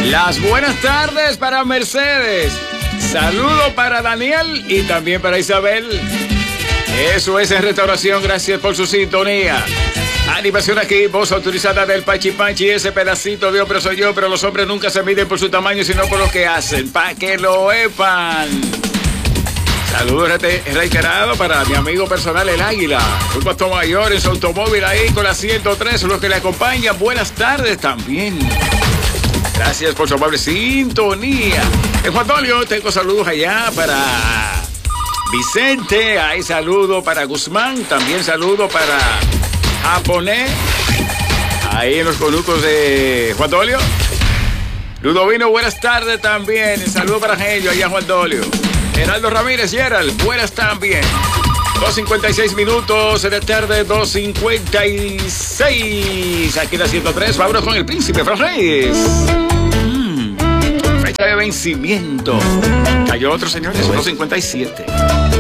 Las buenas tardes para Mercedes. Saludo para Daniel y también para Isabel. Eso es en Restauración. Gracias por su sintonía. Animación aquí, voz autorizada del Pachi Pachi. Ese pedacito de hombre soy yo, pero los hombres nunca se miden por su tamaño, sino por lo que hacen, para que lo sepan. Saludos reiterado para mi amigo personal, el Águila. Un pastor mayor en su automóvil ahí con la 103, los que le acompañan. Buenas tardes también. Gracias por su amable sintonía. En Juan Dolio tengo saludos allá para Vicente. Hay saludo para Guzmán. También saludo para Japonés. Ahí en los conucos de Juan Dolio. Ludovino, buenas tardes también. Saludo para Genio allá en Juan Dolio. Geraldo Ramírez, Gerald, buenas también. 2:56 minutos de la tarde, 2:56. Aquí en la 103, vámonos con el príncipe Reyes. Fecha de vencimiento. Cayó otro, señores, 2:57.